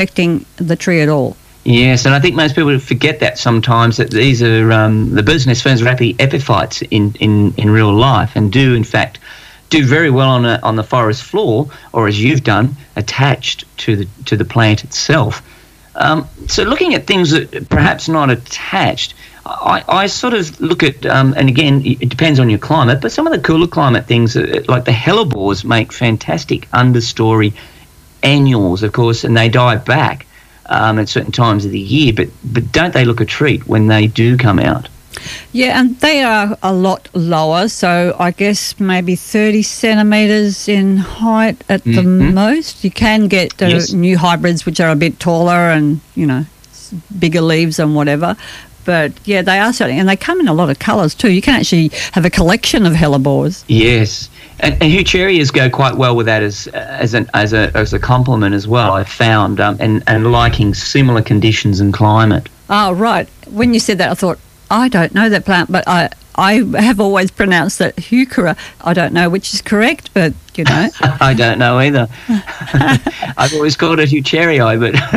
affecting the tree at all. Yes, and I think most people forget that sometimes, that these are the business ferns are actually epiphytes in real life, and do in fact do very well on the forest floor, or as you've done, attached to the plant itself. So looking at things that perhaps not attached, I sort of look at, and again, it depends on your climate, but some of the cooler climate things, like the hellebores, make fantastic understory annuals, of course, and they die back at certain times of the year, but don't they look a treat when they do come out? Yeah, and they are a lot lower, so I guess maybe 30 centimetres in height at the most. You can get new hybrids which are a bit taller and, bigger leaves and whatever. But, yeah, they are certainly, and they come in a lot of colours too. You can actually have a collection of hellebores. Yes, and heucherias go quite well with that as a complement as well, I've found, and liking similar conditions and climate. Oh, right. When you said that, I thought, I don't know that plant, but I have always pronounced it heuchera. I don't know which is correct, but, I don't know either. I've always called it heucherii,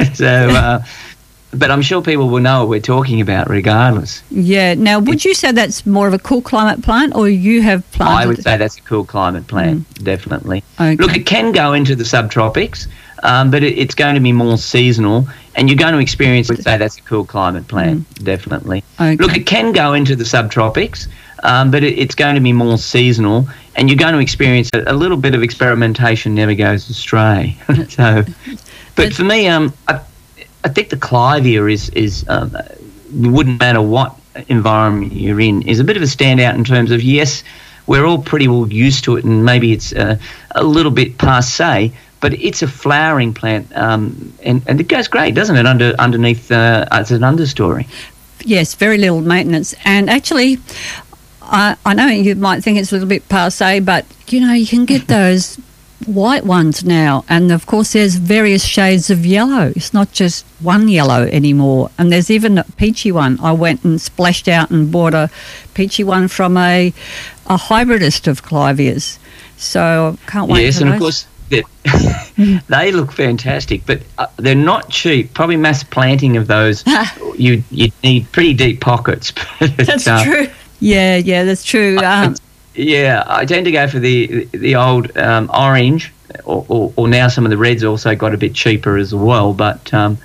but I'm sure people will know what we're talking about regardless. Yeah. Now, would you say that's more of a cool climate plant, or you have planted? I would say that's a cool climate plant, definitely. Okay. Look, it can go into the subtropics, but it's going to be more seasonal, and you're going to experience, say that's a cool climate plant, definitely. Okay. Look, it can go into the subtropics, but it's going to be more seasonal, and you're going to experience a little bit of experimentation never goes astray. But for me, I think the clivia is wouldn't matter what environment you're in, is a bit of a standout in terms of, yes, we're all pretty well used to it, and maybe it's a little bit passé, but it's a flowering plant, and it goes great, doesn't it, underneath as an understory? Yes, very little maintenance. And actually, I know you might think it's a little bit passé, but, you can get those white ones now, and of course there's various shades of yellow. It's not just one yellow anymore, and there's even a peachy one. I went and splashed out and bought a peachy one from a hybridist of clivias, so can't wait. Yes, for and those. Of course they look fantastic, but they're not cheap. Probably mass planting of those, you need pretty deep pockets. That's true. Yeah, that's true. Yeah, I tend to go for the old orange, or now some of the reds also got a bit cheaper as well. But, and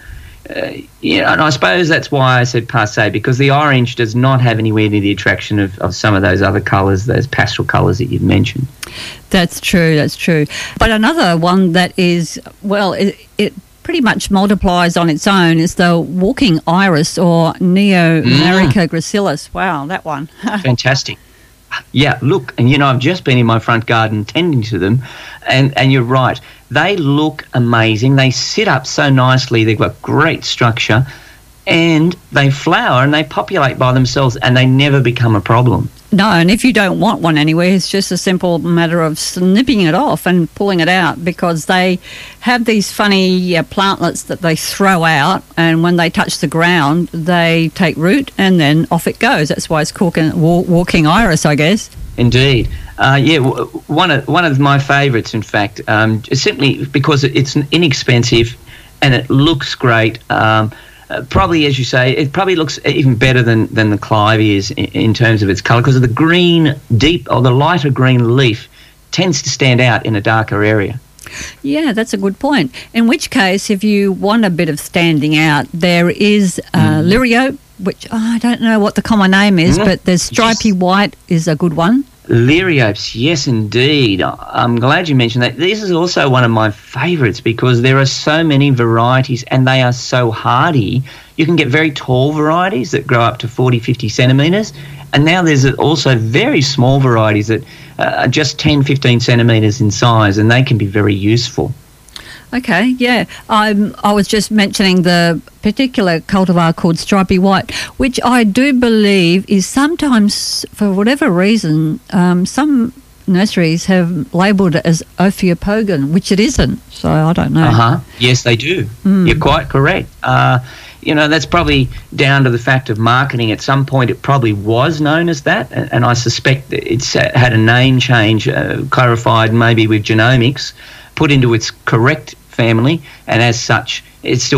I suppose that's why I said passé, because the orange does not have anywhere near the attraction of some of those other colours, those pastel colours that you've mentioned. That's true. But another one that is, well, it pretty much multiplies on its own is the walking iris, or Neomyrica gracilis. Wow, that one. Fantastic. Yeah, look, and I've just been in my front garden tending to them, and you're right. They look amazing. They sit up so nicely. They've got great structure, and they flower and they populate by themselves, and they never become a problem. No, and if you don't want one anywhere, it's just a simple matter of snipping it off and pulling it out, because they have these funny plantlets that they throw out, and when they touch the ground, they take root and then off it goes. That's why it's called walking iris, I guess. Indeed. One of my favourites, in fact, simply because it's inexpensive and it looks great. Probably, as you say, it probably looks even better than the clivias in terms of its colour, because of the green, deep, or the lighter green leaf tends to stand out in a darker area. Yeah, that's a good point. In which case, if you want a bit of standing out, there is Liriope, which I don't know what the common name is, but there's stripy white is a good one. Liriopes, yes, indeed. I'm glad you mentioned that. This is also one of my favourites, because there are so many varieties and they are so hardy. You can get very tall varieties that grow up to 40, 50 centimetres, and now there's also very small varieties that are just 10, 15 centimetres in size, and they can be very useful. Okay, yeah. I was just mentioning the particular cultivar called Stripy White, which I do believe is sometimes, for whatever reason, some nurseries have labelled it as Ophiopogon, which it isn't. So I don't know. Yes, they do. You're quite correct. That's probably down to the fact of marketing. At some point, it probably was known as that, and I suspect it's had a name change, clarified maybe with genomics, put into its correct family, and as such it's still